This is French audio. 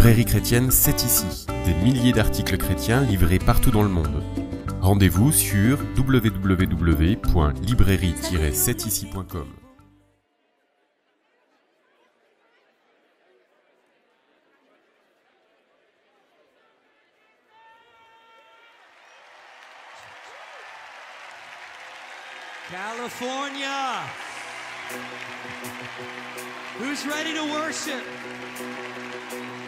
librairie chrétienne C'est ici. Des milliers d'articles chrétiens livrés partout dans le monde. Rendez-vous sur www.librairie-cetici.com. California! Who's ready to worship?